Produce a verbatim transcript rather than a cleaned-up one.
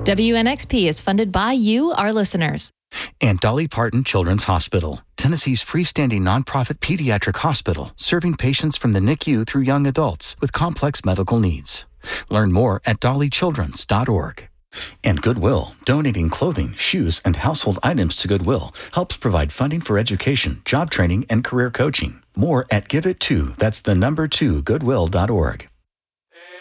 W N X P is funded by you, our listeners. And Dolly Parton Children's Hospital, Tennessee's freestanding nonprofit pediatric hospital, serving patients from the N I C U through young adults with complex medical needs. Learn more at dolly childrens dot org. And Goodwill, donating clothing, shoes, and household items to Goodwill helps provide funding for education, job training, and career coaching. More at Give It To, that's the number two, goodwill dot org.